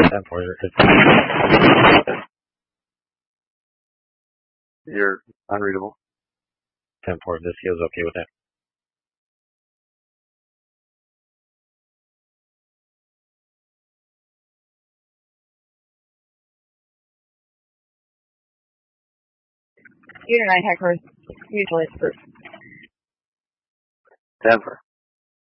10-4. You're unreadable. 10-4. This feels okay with that. You deny heckers. Usually it's proof. 10-4.